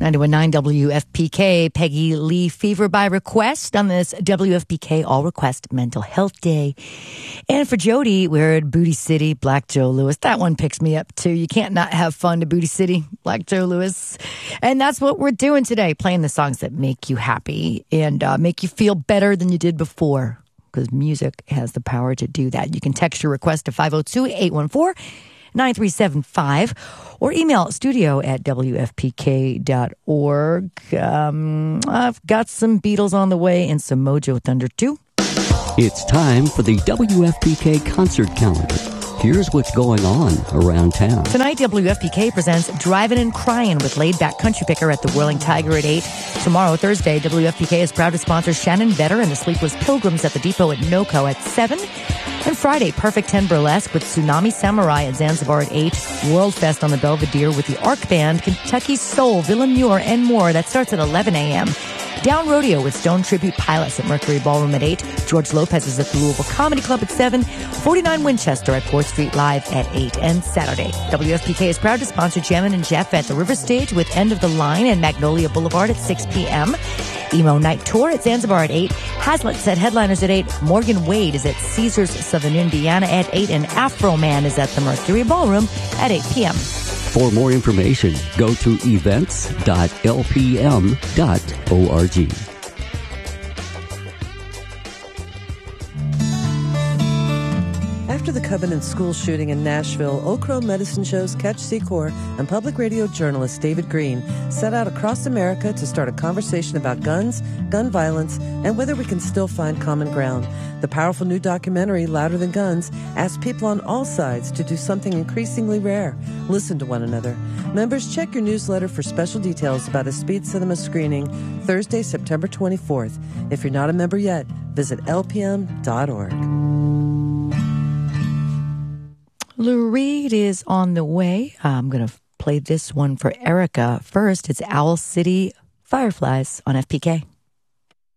91.9 WFPK, Peggy Lee Fever by request on this WFPK All Request Mental Health Day. And for Jody, we heard Booty City, Black Joe Lewis. That one picks me up too. You can't not have fun to Booty City, Black Joe Lewis. And that's what we're doing today, playing the songs that make you happy and make you feel better than you did before, because music has the power to do that. You can text your request to 502-814-9375 or email studio@wfpk.org. I've got some Beatles on the way and some Mojo Thunder too. It's time for the WFPK concert calendar. Here's what's going on around town. Tonight, WFPK presents Drivin' and Cryin' with laid-back country picker at the Whirling Tiger at 8. Tomorrow, Thursday, WFPK is proud to sponsor Shannon Vetter and the Sleepless Pilgrims at the Depot at NOCO at 7. And Friday, Perfect 10 Burlesque with Tsunami Samurai at Zanzibar at 8. World Fest on the Belvedere with the Arc Band, Kentucky Soul, Villain Muir, and more. That starts at 11 a.m. Down Rodeo with Stone Tribute Pilots at Mercury Ballroom at 8. George Lopez is at the Louisville Comedy Club at 7. 49 Winchester at 4th Street Live at 8. And Saturday, WFPK is proud to sponsor Jammin' and Jeff at the River Stage with End of the Line and Magnolia Boulevard at 6 p.m. Emo Night Tour at Zanzibar at 8. Hazlitt's at Headliners at 8. Morgan Wade is at Caesars Southern Indiana at 8. And Afro Man is at the Mercury Ballroom at 8 p.m. For more information, go to events.lpm.org. After the Covenant school shooting in Nashville, Oak Crow Medicine Show's Catch Secor and public radio journalist David Green set out across America to start a conversation about guns, gun violence, and whether we can still find common ground. The powerful new documentary, Louder Than Guns, asks people on all sides to do something increasingly rare: listen to one another. Members, check your newsletter for special details about a speed cinema screening Thursday, September 24th. If you're not a member yet, visit lpm.org. Lou Reed is on the way. I'm going to play this one for Erica. First, it's Owl City Fireflies on FPK.